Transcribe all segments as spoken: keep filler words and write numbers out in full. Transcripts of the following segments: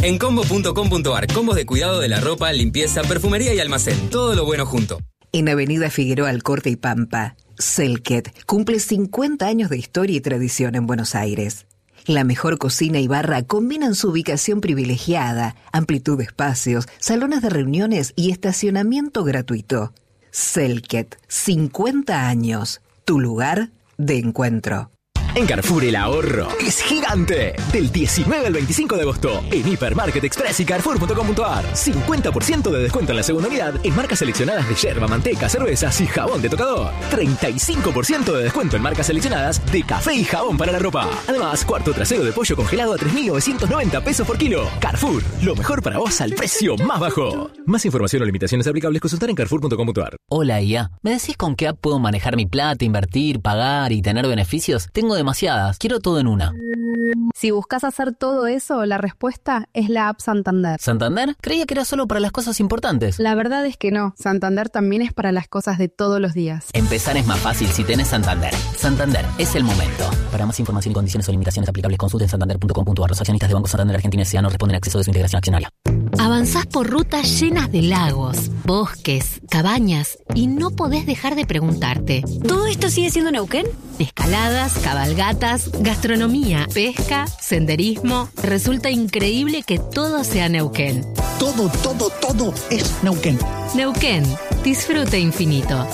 En combo punto com punto ar, combos de cuidado de la ropa, limpieza, perfumería y almacén. Todo lo bueno junto. En Avenida Figueroa Alcorte y Pampa, Selket cumple cincuenta años de historia y tradición en Buenos Aires. La mejor cocina y barra combinan su ubicación privilegiada, amplitud de espacios, salones de reuniones y estacionamiento gratuito. Selket, cincuenta años, tu lugar de encuentro. En Carrefour el ahorro es gigante. Del diecinueve al veinticinco de agosto, en Hipermarket Express y Carrefour punto com punto ar. cincuenta por ciento de descuento en la segunda unidad en marcas seleccionadas de yerba, manteca, cervezas y jabón de tocador. treinta y cinco por ciento de descuento en marcas seleccionadas de café y jabón para la ropa. Además, cuarto trasero de pollo congelado a tres mil novecientos noventa pesos por kilo. Carrefour, lo mejor para vos al precio más bajo. Más información o limitaciones aplicables, consultar en Carrefour punto com punto ar. Hola I A, ¿me decís con qué app puedo manejar mi plata, invertir, pagar y tener beneficios? Tengo demasiadas, quiero todo en una. Si buscas hacer todo eso, la respuesta es la app Santander. ¿Santander? Creía que era solo para las cosas importantes. La verdad es que no, Santander también es para las cosas de todos los días. Empezar es más fácil si tenés Santander. Santander, es el momento. Para más información y condiciones o limitaciones aplicables, consulten santander punto com punto ar. Los accionistas de Banco Santander Argentina S A no responden a acceso de su integración accionaria. Avanzás por rutas llenas de lagos, bosques, cabañas y no podés dejar de preguntarte: ¿todo esto sigue siendo Neuquén? Escaladas, cabalgatas, gastronomía, pesca, senderismo. Resulta increíble que todo sea Neuquén. Todo, todo, todo es Neuquén. Neuquén, disfrute infinito.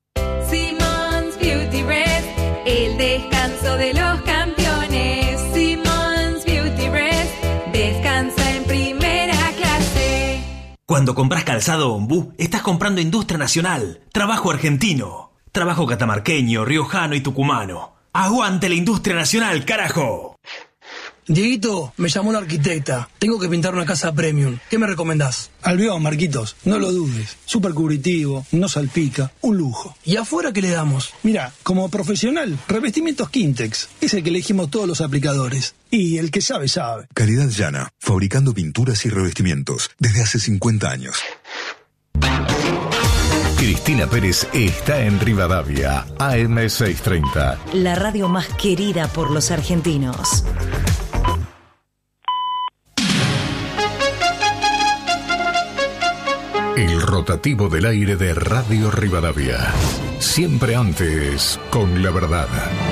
Simmons Beauty Rest, el descanso de los campeones. Simmons Beauty Rest, descansa en primera clase. Cuando compras calzado Ombú, estás comprando industria nacional, trabajo argentino, trabajo catamarqueño, riojano y tucumano. ¡Aguante la industria nacional, carajo! Dieguito, me llamó la arquitecta. Tengo que pintar una casa premium. ¿Qué me recomendás? Albión, Marquitos. No lo dudes. Súper cubritivo, no salpica. Un lujo. ¿Y afuera qué le damos? Mira, como profesional, revestimientos Quintex. Es el que elegimos todos los aplicadores. Y el que sabe, sabe. Calidad Llana. Fabricando pinturas y revestimientos desde hace cincuenta años. Cristina Pérez está en Rivadavia, A M seiscientos treinta. La radio más querida por los argentinos. El rotativo del aire de Radio Rivadavia. Siempre antes, con la verdad.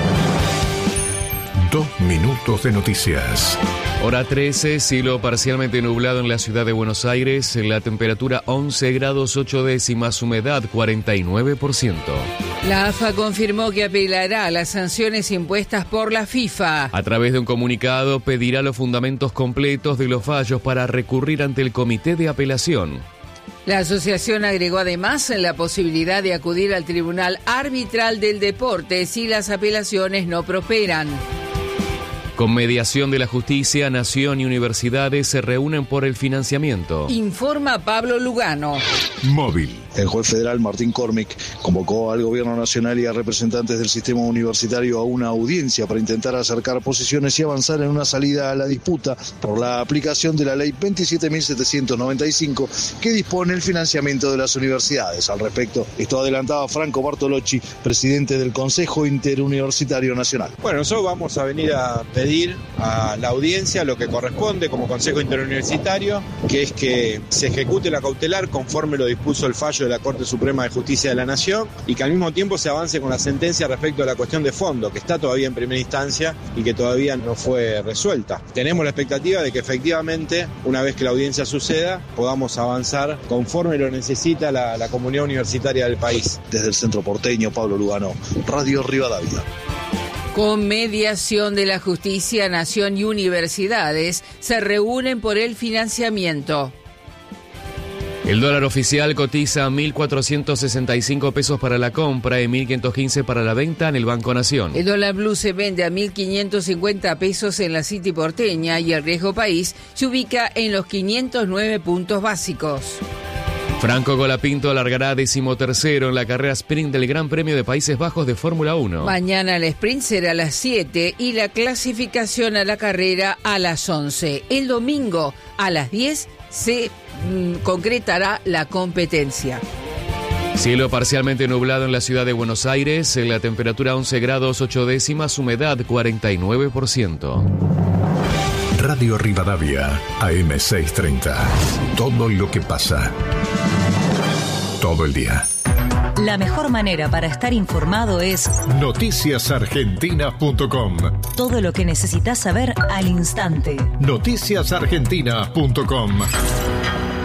Dos minutos de noticias. Hora trece, cielo parcialmente nublado en la ciudad de Buenos Aires, la temperatura once grados ocho décimas, humedad cuarenta y nueve por ciento. La A F A confirmó que apelará a las sanciones impuestas por la FIFA. A través de un comunicado pedirá los fundamentos completos de los fallos para recurrir ante el Comité de Apelación. La asociación agregó además la posibilidad de acudir al Tribunal Arbitral del Deporte si las apelaciones no prosperan. Con mediación de la justicia, Nación y universidades se reúnen por el financiamiento. Informa Pablo Lugano. Móvil. El juez federal Martín Cormick convocó al gobierno nacional y a representantes del sistema universitario a una audiencia para intentar acercar posiciones y avanzar en una salida a la disputa por la aplicación de la ley veintisiete mil setecientos noventa y cinco que dispone el financiamiento de las universidades. Al respecto, esto adelantaba Franco Bartolocci, presidente del Consejo Interuniversitario Nacional. Bueno, nosotros vamos a venir a pedir a la audiencia lo que corresponde como Consejo Interuniversitario, que es que se ejecute la cautelar conforme lo dispuso el fallo de la Corte Suprema de Justicia de la Nación y que al mismo tiempo se avance con la sentencia respecto a la cuestión de fondo, que está todavía en primera instancia y que todavía no fue resuelta. Tenemos la expectativa de que efectivamente, una vez que la audiencia suceda, podamos avanzar conforme lo necesita la, la comunidad universitaria del país. Desde el centro porteño, Pablo Lugano, Radio Rivadavia. Con mediación de la justicia, Nación y universidades se reúnen por el financiamiento. El dólar oficial cotiza mil cuatrocientos sesenta y cinco pesos para la compra y mil quinientos quince para la venta en el Banco Nación. El dólar blue se vende a mil quinientos cincuenta pesos en la City porteña y el riesgo país se ubica en los quinientos nueve puntos básicos. Franco Colapinto alargará decimotercero en la carrera sprint del Gran Premio de Países Bajos de Fórmula uno. Mañana el sprint será a las siete y la clasificación a la carrera a las once. El domingo a las diez se mm, concretará la competencia. Cielo parcialmente nublado en la ciudad de Buenos Aires, la temperatura once grados ocho décimas, humedad cuarenta y nueve por ciento. Radio Rivadavia, A M seiscientos treinta. Todo lo que pasa. Todo el día. La mejor manera para estar informado es noticias argentinas punto com. Todo lo que necesitas saber al instante. noticias argentinas punto com.